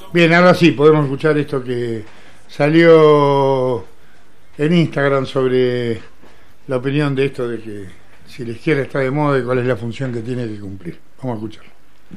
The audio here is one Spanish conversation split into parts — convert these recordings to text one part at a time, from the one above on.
Bien, ahora sí, podemos escuchar esto que salió en Instagram sobre la opinión de esto de que si la izquierda está de moda y cuál es la función que tiene que cumplir. Vamos a escucharlo.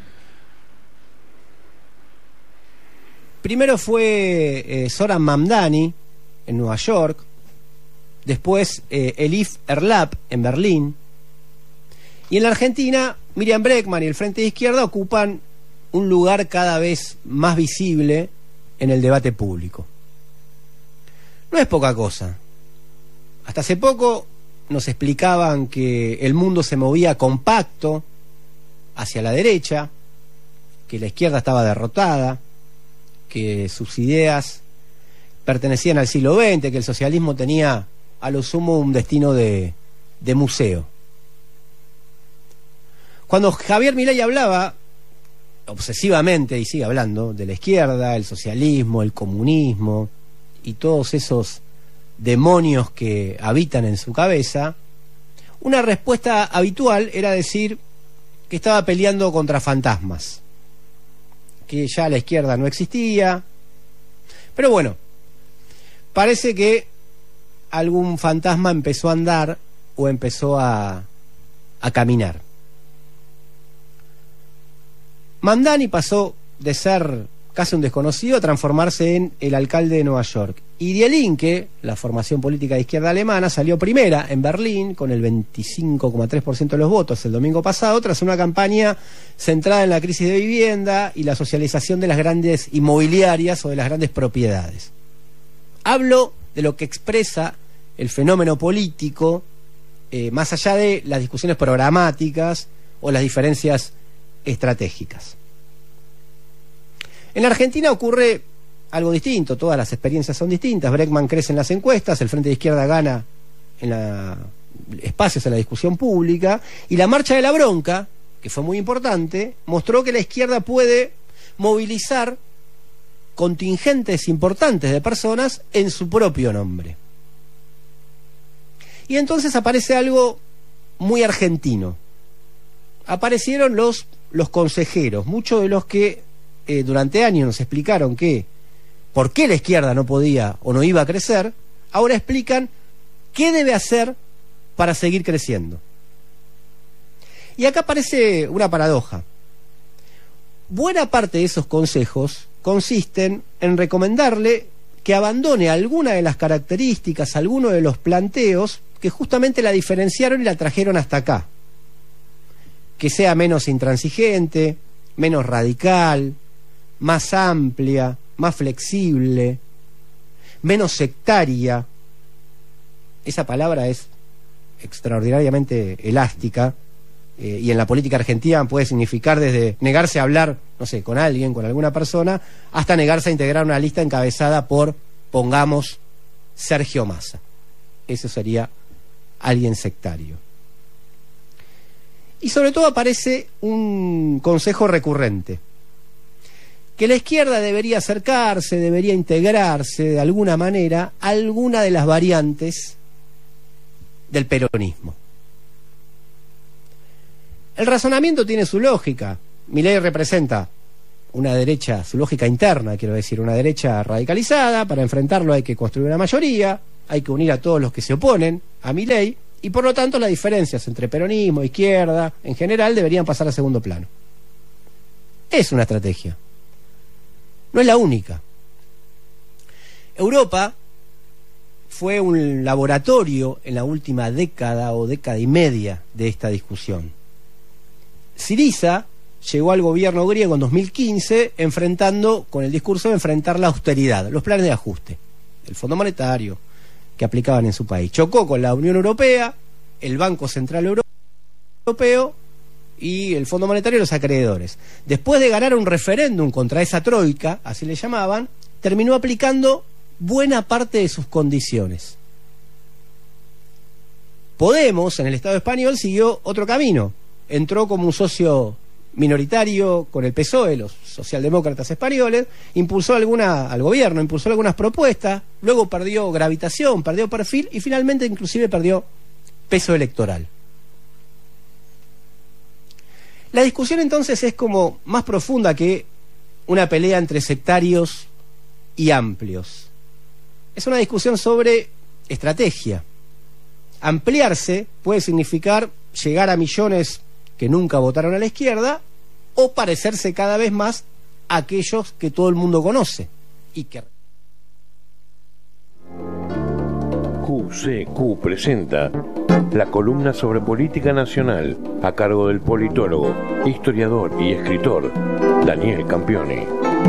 Primero fue Zoran Mamdani en Nueva York, después Elif Erlap en Berlín, y en la Argentina Miriam Bregman y el Frente de Izquierda ocupan un lugar cada vez más visible en el debate público. No es poca cosa. Hasta hace poco nos explicaban que el mundo se movía compacto hacia la derecha, que la izquierda estaba derrotada, que sus ideas pertenecían al siglo XX, que el socialismo tenía a lo sumo un destino de museo. Cuando Javier Milei hablaba obsesivamente, y sigue hablando, de la izquierda, el socialismo, el comunismo y todos esos demonios que habitan en su cabeza, una respuesta habitual era decir que estaba peleando contra fantasmas, que ya la izquierda no existía. Pero bueno, parece que algún fantasma empezó a andar o empezó a caminar. Mamdani pasó de ser casi un desconocido a transformarse en el alcalde de Nueva York. Y Die Linke, la formación política de izquierda alemana, salió primera en Berlín con el 25,3% de los votos el domingo pasado, tras una campaña centrada en la crisis de vivienda y la socialización de las grandes inmobiliarias o de las grandes propiedades. Hablo de lo que expresa el fenómeno político, más allá de las discusiones programáticas o las diferencias estratégicas. En la Argentina ocurre algo distinto, todas las experiencias son distintas. Bregman crece en las encuestas, el Frente de Izquierda gana espacios en la discusión pública, y la marcha de la bronca, que fue muy importante, mostró que la izquierda puede movilizar contingentes importantes de personas en su propio nombre. Y entonces aparece algo muy argentino. Aparecieron los consejeros, muchos de los que durante años nos explicaron que por qué la izquierda no podía o no iba a crecer, ahora explican qué debe hacer para seguir creciendo. Y acá aparece una paradoja. Buena parte de esos consejos consisten en recomendarle que abandone alguna de las características, alguno de los planteos que justamente la diferenciaron y la trajeron hasta acá. Que sea menos intransigente, menos radical, más amplia, más flexible, menos sectaria. Esa palabra es extraordinariamente elástica, y en la política argentina puede significar desde negarse a hablar, no sé, con alguien, con alguna persona, hasta negarse a integrar una lista encabezada por, pongamos, Sergio Massa. Eso sería alguien sectario. Y sobre todo aparece un consejo recurrente, que la izquierda debería acercarse, debería integrarse de alguna manera a alguna de las variantes del peronismo. El razonamiento tiene su lógica. Milei representa una derecha, su lógica interna, quiero decir, una derecha radicalizada. Para enfrentarlo hay que construir una mayoría, hay que unir a todos los que se oponen a Milei, y por lo tanto las diferencias entre peronismo, izquierda, en general, deberían pasar a segundo plano. Es una estrategia. No es la única. Europa fue un laboratorio en la última década o década y media de esta discusión. Syriza llegó al gobierno griego en 2015 enfrentando, con el discurso de enfrentar la austeridad, los planes de ajuste, el Fondo Monetario que aplicaban en su país. Chocó con la Unión Europea, el Banco Central Europeo y el Fondo Monetario y los acreedores. Después de ganar un referéndum contra esa troika, así le llamaban, terminó aplicando buena parte de sus condiciones. Podemos, en el Estado español, siguió otro camino. Entró como un socio minoritario con el PSOE, los socialdemócratas españoles, impulsó al gobierno impulsó algunas propuestas, luego perdió gravitación, perdió perfil y finalmente inclusive perdió peso electoral. La discusión entonces es como más profunda que una pelea entre sectarios y amplios. Es una discusión sobre estrategia. Ampliarse puede significar llegar a millones que nunca votaron a la izquierda, o parecerse cada vez más a aquellos que todo el mundo conoce y que... QCQ presenta la columna sobre política nacional a cargo del politólogo, historiador y escritor Daniel Campioni.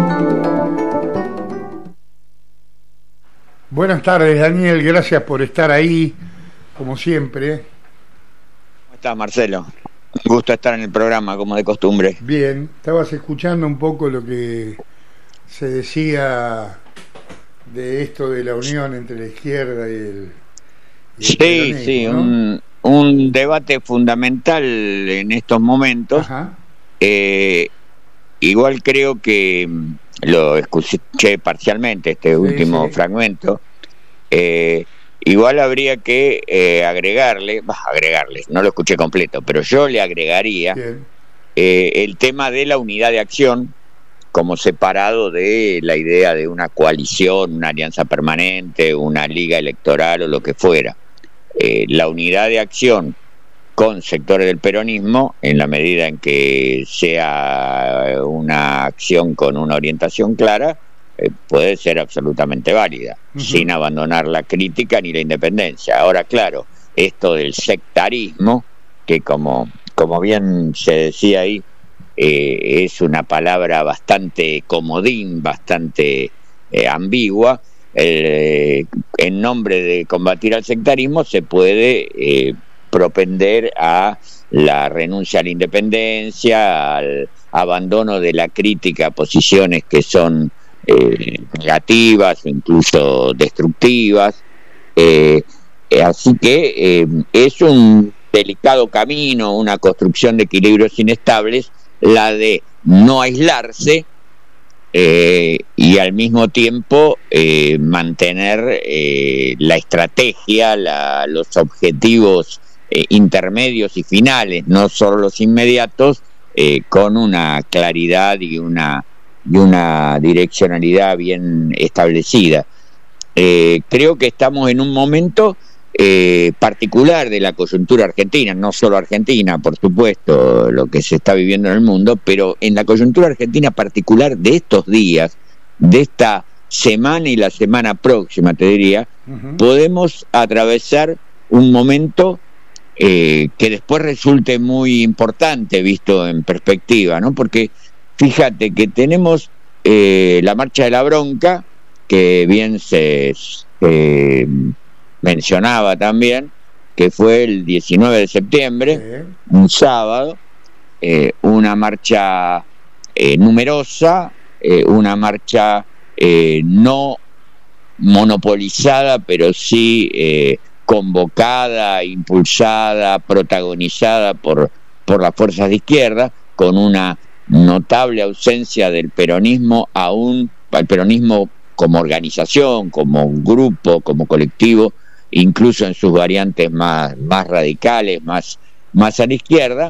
Buenas tardes, Daniel, gracias por estar ahí, como siempre. ¿Cómo estás, Marcelo? Un gusto estar en el programa, como de costumbre. Bien, estabas escuchando un poco lo que se decía de esto de la unión entre la izquierda y el sí, ¿no? un debate fundamental en estos momentos. Igual creo que lo escuché parcialmente, este último fragmento. Igual habría que agregarles, no lo escuché completo, pero yo le agregaría el tema de la unidad de acción como separado de la idea de una coalición, una alianza permanente, una liga electoral o lo que fuera. La unidad de acción con sectores del peronismo, en la medida en que sea una acción con una orientación clara, puede ser absolutamente válida, sin abandonar la crítica ni la independencia. Ahora, claro, esto del sectarismo, que como bien se decía ahí, es una palabra bastante comodín, bastante ambigua. En nombre de combatir al sectarismo se puede propender a la renuncia a la independencia, al abandono de la crítica a posiciones que son negativas o incluso destructivas. Así que es un delicado camino, una construcción de equilibrios inestables, la de no aislarse y al mismo tiempo mantener la estrategia, los objetivos intermedios y finales, no solo los inmediatos, con una claridad y una direccionalidad bien establecida. Creo que estamos en un momento particular de la coyuntura argentina, no solo argentina, por supuesto, lo que se está viviendo en el mundo, pero en la coyuntura argentina particular de estos días, de esta semana y la semana próxima, te diría, podemos atravesar un momento que después resulte muy importante visto en perspectiva, ¿no? Porque fíjate que tenemos la marcha de la bronca, que bien se mencionaba también, que fue el 19 de septiembre, un sábado, una marcha numerosa, una marcha no monopolizada, pero sí convocada, impulsada, protagonizada por las fuerzas de izquierda, con una notable ausencia del peronismo, aún al peronismo como organización, como grupo, como colectivo, incluso en sus variantes más radicales, más a la izquierda.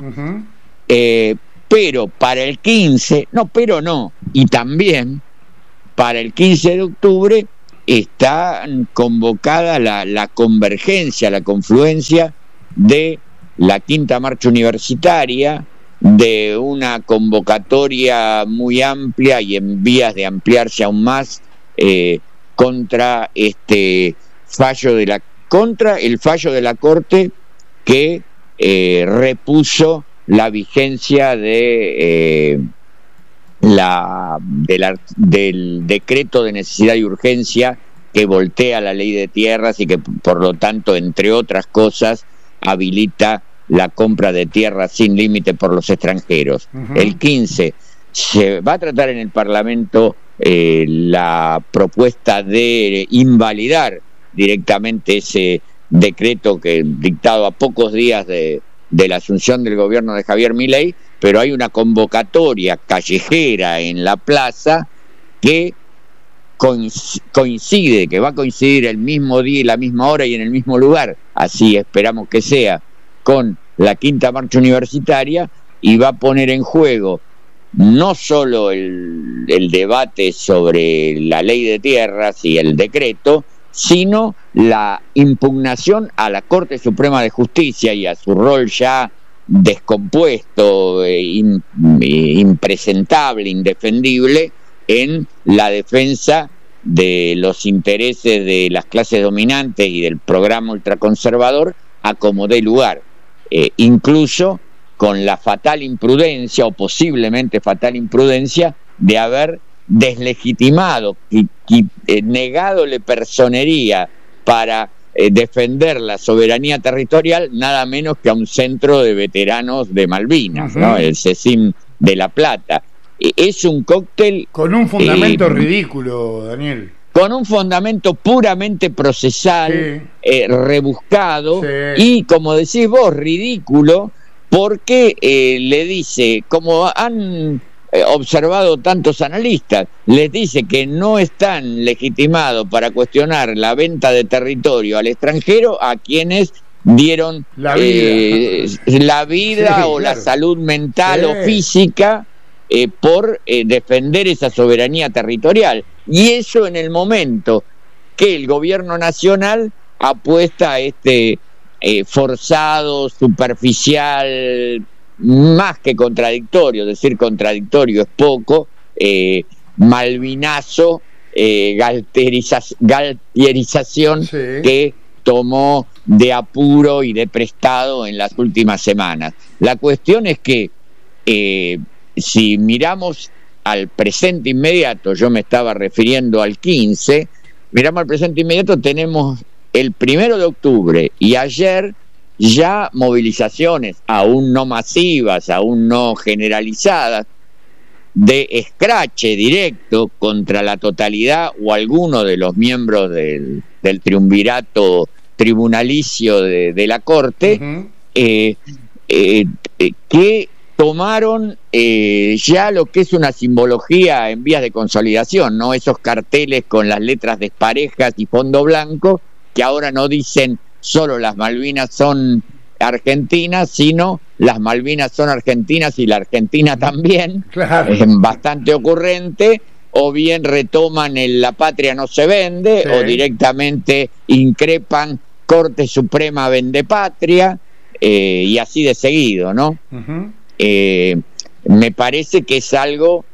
Pero para el 15, y también para el 15 de octubre está convocada la convergencia, la confluencia de la quinta marcha universitaria, de una convocatoria muy amplia y en vías de ampliarse aún más contra el fallo de la Corte que repuso la vigencia del decreto de necesidad y urgencia que voltea la ley de tierras y que por lo tanto, entre otras cosas, habilita la compra de tierras sin límite por los extranjeros. El 15 se va a tratar en el Parlamento la propuesta de invalidar directamente ese decreto que dictado a pocos días de la asunción del gobierno de Javier Milei, pero hay una convocatoria callejera en la plaza que coincide, que va a coincidir el mismo día y la misma hora y en el mismo lugar, así esperamos que sea, con la quinta marcha universitaria, y va a poner en juego no solo el debate sobre la ley de tierras y el decreto, sino la impugnación a la Corte Suprema de Justicia y a su rol ya descompuesto, impresentable, indefendible en la defensa de los intereses de las clases dominantes y del programa ultraconservador a como dé lugar, incluso con la fatal imprudencia o posiblemente fatal imprudencia de haber deslegitimado y negadole personería para defender la soberanía territorial nada menos que a un centro de veteranos de Malvinas, ¿no? El CECIM de La Plata. Es un cóctel con un fundamento ridículo, Daniel. Con un fundamento puramente procesal, sí. Rebuscado, sí. Y como decís vos, ridículo, porque le dice, como han observado tantos analistas, les dice que no están legitimados para cuestionar la venta de territorio al extranjero a quienes dieron la vida, sí, o claro, la salud mental, sí, o física por defender esa soberanía territorial. Y eso en el momento que el gobierno nacional apuesta a este forzado, superficial, más que contradictorio, decir contradictorio es poco, malvinazo, galtierización, sí, que tomó de apuro y de prestado en las últimas semanas. La cuestión es que si miramos al presente inmediato, yo me estaba refiriendo al 15, miramos al presente inmediato, tenemos el 1 de octubre y ayer ya movilizaciones, aún no masivas, aún no generalizadas, de escrache directo contra la totalidad o alguno de los miembros del triunvirato tribunalicio de la Corte, uh-huh, que tomaron ya lo que es una simbología en vías de consolidación, ¿no? Esos carteles con las letras desparejas y fondo blanco, que ahora no dicen solo las Malvinas son argentinas, sino las Malvinas son argentinas y la Argentina también, claro, es bastante ocurrente, o bien retoman el La Patria no se vende, sí, o directamente increpan Corte Suprema vende patria, y así de seguido, ¿no? Uh-huh. Me parece que es algo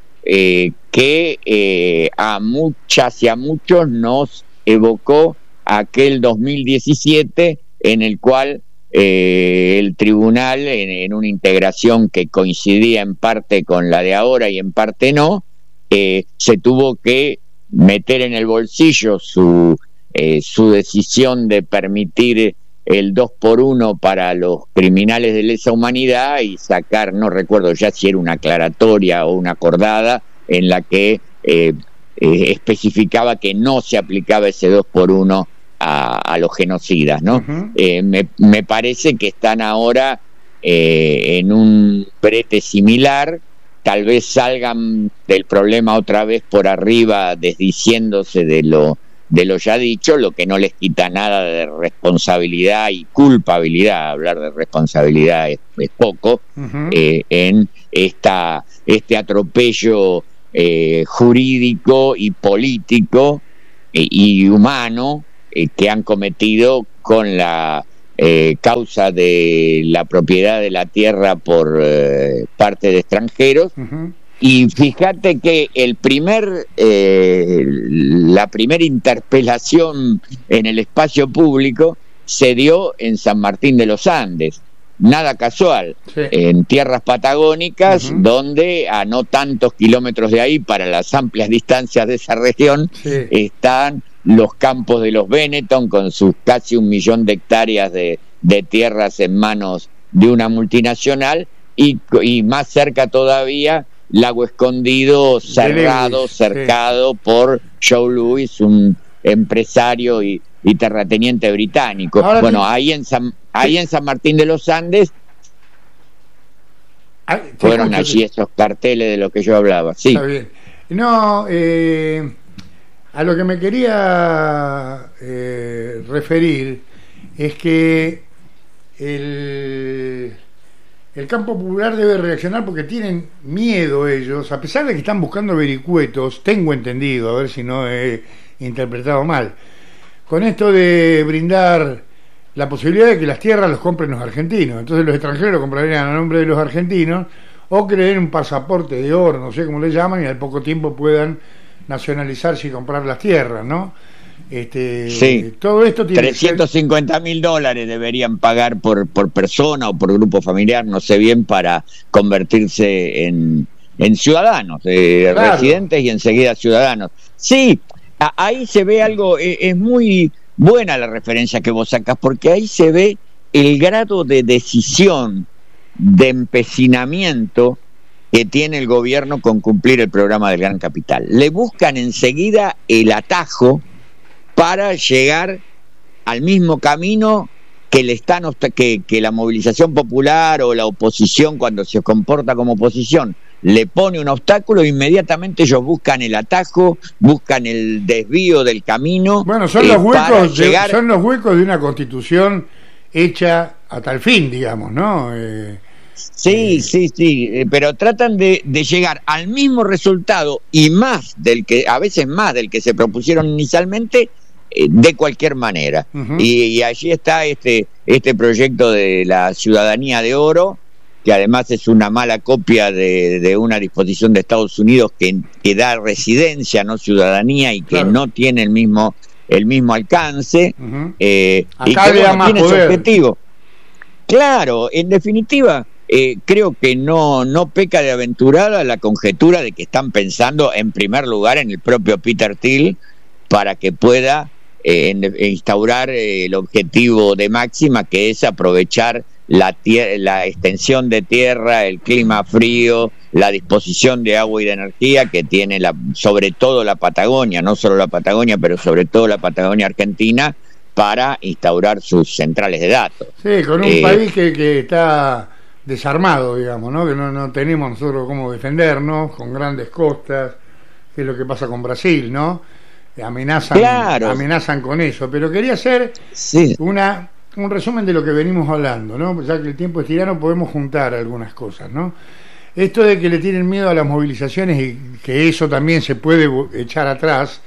que a muchas y a muchos nos evocó aquel 2017 en el cual el tribunal, en una integración que coincidía en parte con la de ahora y en parte no, se tuvo que meter en el bolsillo su decisión de permitir el 2x1 para los criminales de lesa humanidad y sacar, no recuerdo ya si era una aclaratoria o una acordada en la que especificaba que no se aplicaba ese 2x1 a los genocidas, ¿no? Uh-huh. Me parece que están ahora en un brete similar, tal vez salgan del problema otra vez por arriba desdiciéndose de lo ya dicho, lo que no les quita nada de responsabilidad y culpabilidad. Hablar de responsabilidad es poco, uh-huh, en este atropello jurídico y político y humano que han cometido con la causa de la propiedad de la tierra por parte de extranjeros. Uh-huh. Y fíjate que la primera interpelación en el espacio público se dio en San Martín de los Andes, nada casual, sí, en tierras patagónicas, uh-huh, donde a no tantos kilómetros de ahí, para las amplias distancias de esa región, sí, están los campos de los Benetton con sus casi 1 millón de hectáreas de tierras en manos de una multinacional, y más cerca todavía Lago Escondido, cercado, sí, por Joe Louis, un empresario y terrateniente británico. Ahora, bueno, ahí en San Martín de los Andes fueron allí esos carteles de lo que yo hablaba. Sí. Está bien. No, a lo que me quería referir es que el campo popular debe reaccionar porque tienen miedo ellos, a pesar de que están buscando vericuetos, tengo entendido, a ver si no he interpretado mal, con esto de brindar la posibilidad de que las tierras los compren los argentinos. Entonces los extranjeros lo comprarían a nombre de los argentinos, o que le den un pasaporte de oro, no sé cómo le llaman, y al poco tiempo puedan nacionalizarse y comprar las tierras, ¿no? Sí. Todo esto tiene $350.000 deberían pagar por persona o por grupo familiar, no sé bien, para convertirse en ciudadanos, claro, residentes y enseguida ciudadanos. Sí, ahí se ve algo, es muy buena la referencia que vos sacás, porque ahí se ve el grado de decisión, de empecinamiento que tiene el gobierno con cumplir el programa del Gran Capital. Le buscan enseguida el atajo para llegar al mismo camino que que la movilización popular o la oposición, cuando se comporta como oposición, le pone un obstáculo. Inmediatamente ellos buscan el atajo, buscan el desvío del camino. Bueno, son los huecos son los huecos de una constitución hecha a tal fin, digamos, ¿no? Sí, pero tratan de llegar al mismo resultado, y más a veces más del que se propusieron inicialmente, de cualquier manera. Uh-huh. Y allí está este proyecto de la ciudadanía de oro, que además es una mala copia de una disposición de Estados Unidos que da residencia, no ciudadanía, y que claro, no tiene el mismo alcance. Uh-huh. Y acá que más tiene poder. ese objetivo. Claro, en definitiva, creo que no peca de aventurada la conjetura de que están pensando en primer lugar en el propio Peter Thiel, para que pueda instaurar el objetivo de máxima, que es aprovechar la extensión de tierra, el clima frío, la disposición de agua y de energía que tiene sobre todo la Patagonia, no solo la Patagonia, pero sobre todo la Patagonia argentina, para instaurar sus centrales de datos. Sí, con un país que está desarmado, digamos, ¿no? Que no tenemos nosotros cómo defendernos, con grandes costas, que es lo que pasa con Brasil, ¿no? Amenazan con eso. Pero quería hacer un resumen de lo que venimos hablando, ¿no? Ya que el tiempo es tirano, podemos juntar algunas cosas, ¿no? Esto de que le tienen miedo a las movilizaciones y que eso también se puede echar atrás,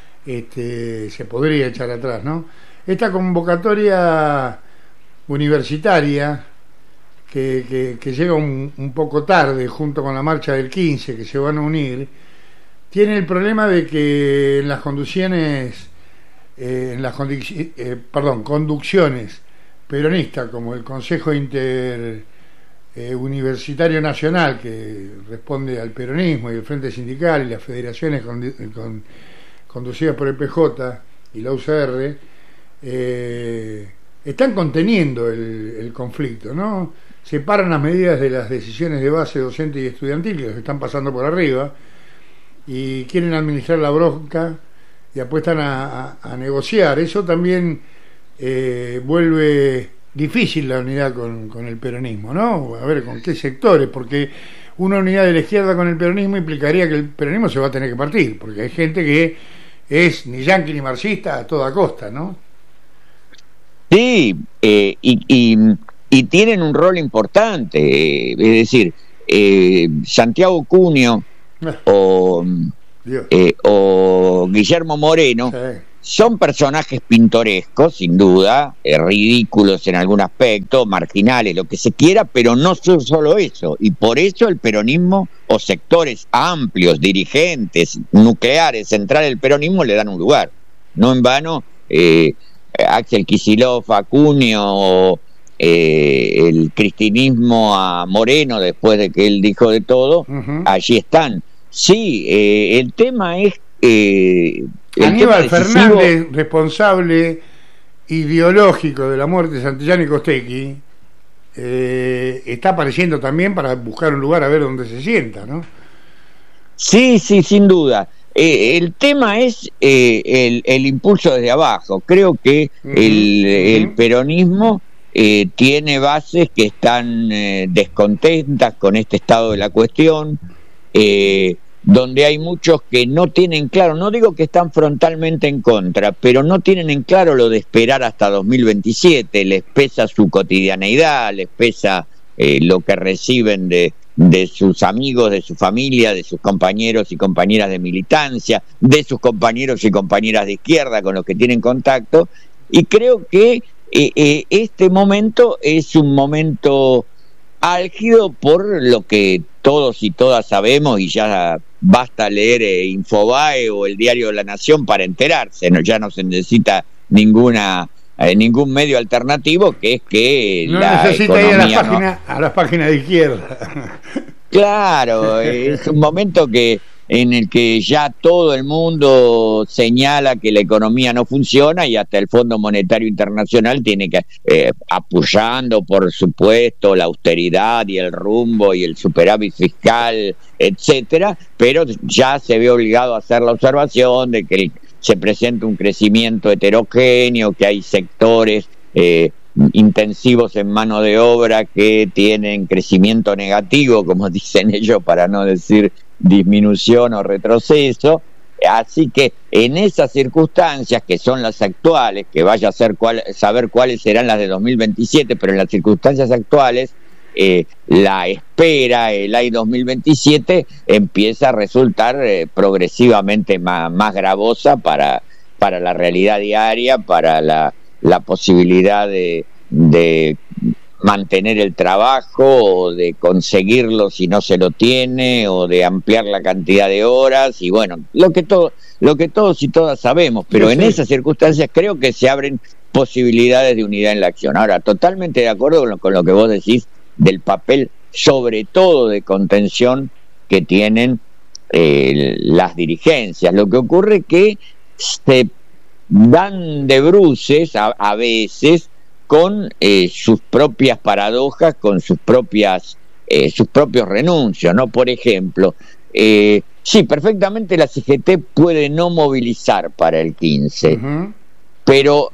se podría echar atrás, ¿no? Esta convocatoria universitaria que llega un poco tarde, junto con la marcha del 15, que se van a unir, tiene el problema de que en las conducciones peronistas, como el Consejo Universitario Nacional, que responde al peronismo, y el Frente Sindical, y las federaciones conducidas por el PJ y la UCR, están conteniendo el conflicto, ¿no? Separan las medidas de las decisiones de base docente y estudiantil, que los están pasando por arriba, y quieren administrar la bronca y apuestan a negociar. Eso también vuelve difícil la unidad con el peronismo, ¿no? A ver, ¿con qué sectores? Porque una unidad de la izquierda con el peronismo implicaría que el peronismo se va a tener que partir, porque hay gente que es ni yanqui ni marxista a toda costa, ¿no? Sí, y tienen un rol importante, es decir, Santiago Cunio o Guillermo Moreno, sí, son personajes pintorescos, sin duda, ridículos en algún aspecto, marginales, lo que se quiera, pero no son solo eso, y por eso el peronismo, o sectores amplios, dirigentes, nucleares, centrales del peronismo, le dan un lugar. No en vano, Axel Kicillof a Cunio, o el cristinismo a Moreno, después de que él dijo de todo, allí están. Sí, el tema es... Aníbal Fernández, responsable ideológico de la muerte de Santillán y Costecchi, está apareciendo también para buscar un lugar a ver dónde se sienta, ¿no? Sí, sin duda. El tema es el impulso desde abajo. Creo que el peronismo tiene bases que están descontentas con este estado de la cuestión, donde hay muchos que no tienen claro, no digo que están frontalmente en contra, pero no tienen en claro lo de esperar hasta 2027, les pesa su cotidianeidad, les pesa lo que reciben de sus amigos, de su familia, de sus compañeros y compañeras de militancia, de sus compañeros y compañeras de izquierda con los que tienen contacto, y creo que este momento es un momento álgido por lo que todos y todas sabemos, y ya basta leer Infobae o el diario de La Nación para enterarse, ya no se necesita ningún medio alternativo, que es que no la necesita economía, ir a las páginas de izquierda. Claro, es un momento en el que ya todo el mundo señala que la economía no funciona, y hasta el Fondo Monetario Internacional tiene que apoyando, por supuesto, la austeridad y el rumbo y el superávit fiscal, etcétera, pero ya se ve obligado a hacer la observación de que se presenta un crecimiento heterogéneo, que hay sectores intensivos en mano de obra que tienen crecimiento negativo, como dicen ellos, para no decir disminución o retroceso. Así que en esas circunstancias, que son las actuales, que vaya a ser saber cuáles serán las de 2027, pero en las circunstancias actuales, la espera, el AI 2027, empieza a resultar progresivamente más gravosa para la realidad diaria, para la posibilidad de mantener el trabajo, o de conseguirlo si no se lo tiene, o de ampliar la cantidad de horas, y bueno, lo que todos y todas sabemos, pero en esas circunstancias creo que se abren posibilidades de unidad en la acción. Ahora, totalmente de acuerdo con lo que vos decís del papel, sobre todo de contención, que tienen las dirigencias. Lo que ocurre es que se dan de bruces a veces con sus propias paradojas, con sus propios renuncios, ¿no? Por ejemplo, sí, perfectamente la CGT puede no movilizar para el 15, pero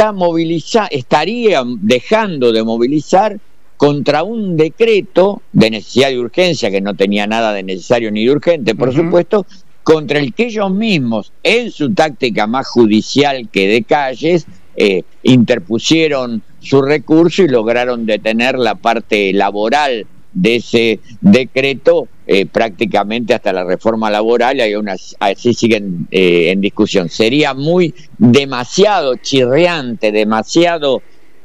estaría dejando de movilizar contra un decreto de necesidad y urgencia, que no tenía nada de necesario ni de urgente, por supuesto, contra el que ellos mismos, en su táctica más judicial que de calles, interpusieron su recurso y lograron detener la parte laboral de ese decreto, prácticamente hasta la reforma laboral, y así siguen en discusión. Sería demasiado chirriante, demasiado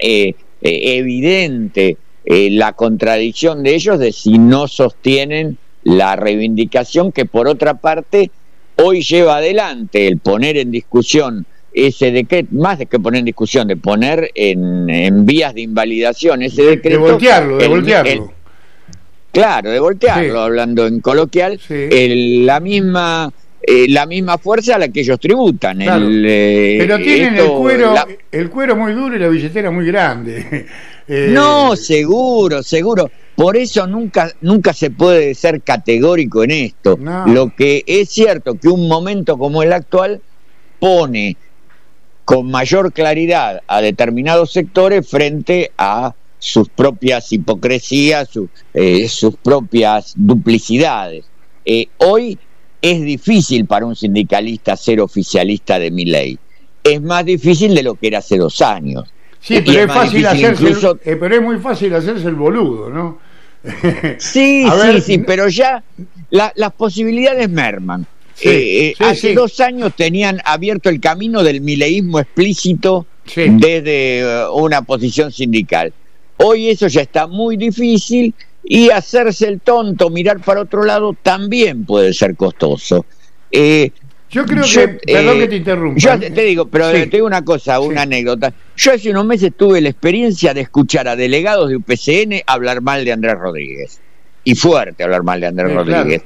evidente la contradicción de ellos, de si no sostienen la reivindicación que, por otra parte, hoy lleva adelante el poner en discusión ese decreto, más de que poner en discusión, de poner en vías de invalidación ese decreto. De voltearlo. Claro, de voltearlo, hablando en coloquial, la misma fuerza a la que ellos tributan. Claro. Pero tienen el cuero muy duro y la billetera muy grande. No, seguro. Por eso nunca se puede ser categórico en esto. No. Lo que es cierto, que un momento como el actual pone con mayor claridad a determinados sectores frente a sus propias hipocresías, sus propias duplicidades. Hoy es difícil para un sindicalista ser oficialista de Milei. Es más difícil de lo que era hace 2 años. Sí, pero es fácil hacerse, pero es muy fácil hacerse el boludo, ¿no? Sí, pero ya las posibilidades merman. Hace 2 años tenían abierto el camino del mileísmo explícito desde una posición sindical. Hoy eso ya está muy difícil, y hacerse el tonto, mirar para otro lado, también puede ser costoso. Yo creo que, perdón que te interrumpa. Yo te digo, pero te digo una cosa, una anécdota. Yo hace unos meses tuve la experiencia de escuchar a delegados de UPCN hablar mal de Andrés Rodríguez. Y fuerte hablar mal de Andrés Rodríguez.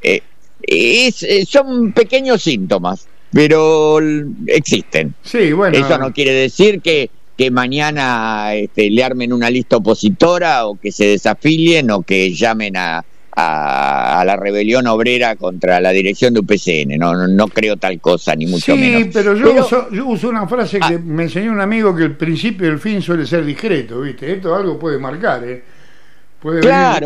Claro. Son pequeños síntomas, pero existen. Sí, bueno. Eso no quiere decir que mañana le armen una lista opositora, o que se desafilien, o que llamen a la rebelión obrera contra la dirección de UPCN. No creo tal cosa, ni mucho menos. Sí, pero yo uso una frase que me enseñó un amigo, que el principio y el fin suele ser discreto, ¿viste? Esto algo puede marcar, Claro.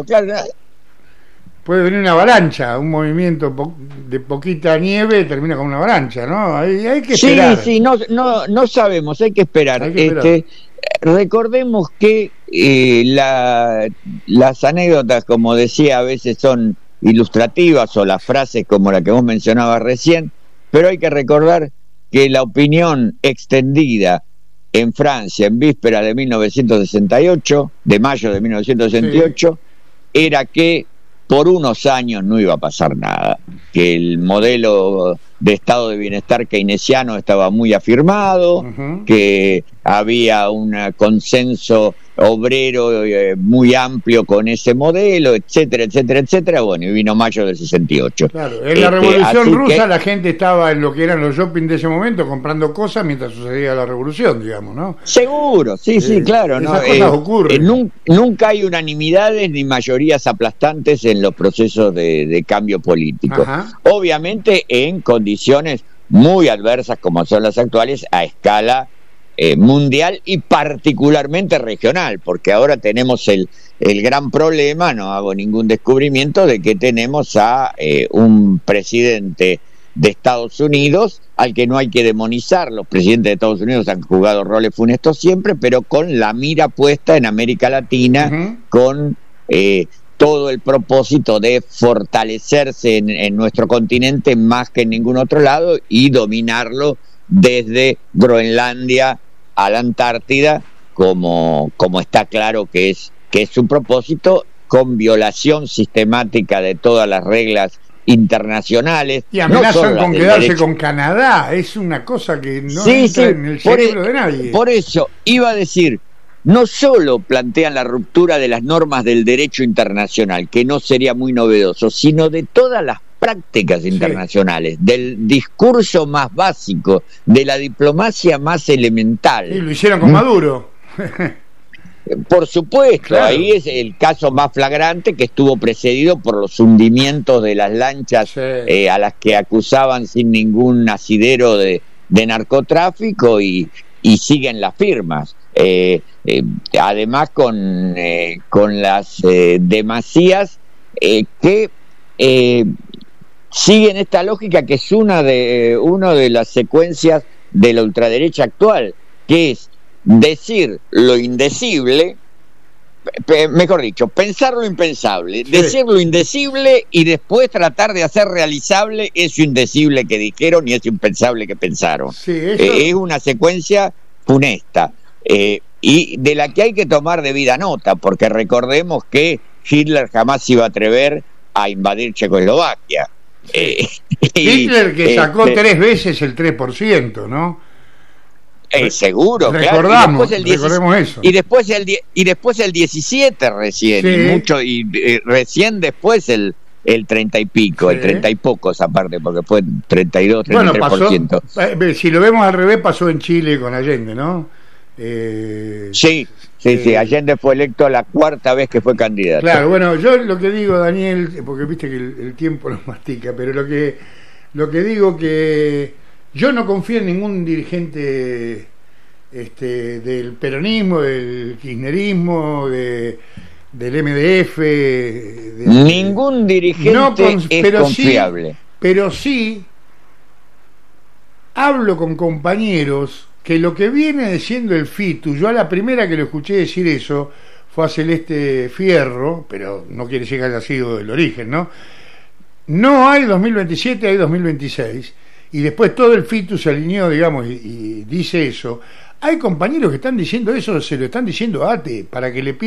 Puede venir una avalancha, un movimiento de poquita nieve termina con una avalancha, ¿no? Hay que esperar. Sí, no sabemos, hay que esperar. Recordemos que las anécdotas, como decía, a veces son ilustrativas, o las frases como la que vos mencionabas recién, pero hay que recordar que la opinión extendida en Francia en víspera de 1968, de mayo de 1968, sí, era que por unos años no iba a pasar nada, que el modelo de estado de bienestar keynesiano estaba muy afirmado, que había un consenso obrero muy amplio con ese modelo, etcétera, etcétera, etcétera. Bueno, y vino mayo del 68. Claro, en la Revolución Rusa la gente estaba en lo que eran los shopping de ese momento comprando cosas mientras sucedía la revolución, digamos, ¿no? Seguro, sí, claro. Esas cosas ocurren. Nunca hay unanimidades ni mayorías aplastantes en los procesos de cambio político. Ajá. Obviamente en condiciones muy adversas como son las actuales a escala mundial y particularmente regional, porque ahora tenemos el gran problema, no hago ningún descubrimiento, de que tenemos a un presidente de Estados Unidos al que no hay que demonizar. Los presidentes de Estados Unidos han jugado roles funestos siempre, pero con la mira puesta en América Latina, con todo el propósito de fortalecerse en nuestro continente más que en ningún otro lado y dominarlo desde Groenlandia a la Antártida, como está claro que es su propósito, con violación sistemática de todas las reglas internacionales. Y amenazan con quedarse con Canadá. Es una cosa que no entra en el cerebro de nadie. Por eso iba a decir, no solo plantean la ruptura de las normas del derecho internacional, que no sería muy novedoso, sino de todas las prácticas internacionales, del discurso más básico, de la diplomacia más elemental. Y lo hicieron con Maduro. Por supuesto, claro. Ahí es el caso más flagrante, que estuvo precedido por los hundimientos de las lanchas a las que acusaban sin ningún asidero de narcotráfico, y siguen las firmas. Además con las demasías que siguen esta lógica, que es una de las secuencias de la ultraderecha actual, que es decir lo indecible, mejor dicho, pensar lo impensable, decir lo indecible y después tratar de hacer realizable eso indecible que dijeron y eso impensable que pensaron. Es una secuencia funesta, y de la que hay que tomar debida nota, porque recordemos que Hitler jamás iba a atrever a invadir Checoslovaquia. Hitler, que sacó 3 veces el 3%, ¿no? Seguro, recordamos, claro. Recordemos eso. Y después el 17 recién, recién después el 30 y pico, el 30 y pocos aparte, porque fue 32, 33%. Pasó, si lo vemos al revés, pasó en Chile con Allende, ¿no? Sí, Allende fue electo la 4ª vez que fue candidato. Claro, bueno, yo lo que digo, Daniel, porque viste que el tiempo nos mastica, pero lo que digo, que yo no confío en ningún dirigente del peronismo, del kirchnerismo, del MDF. Ningún dirigente es confiable. Pero sí hablo con compañeros que lo que viene diciendo el FITU, yo a la primera que lo escuché decir eso fue a Celeste Fierro, pero no quiere decir que haya sido el origen, ¿no? No hay 2027, hay 2026, y después todo el FITU se alineó, digamos, y dice eso. Hay compañeros que están diciendo eso, se lo están diciendo a ATE, para que le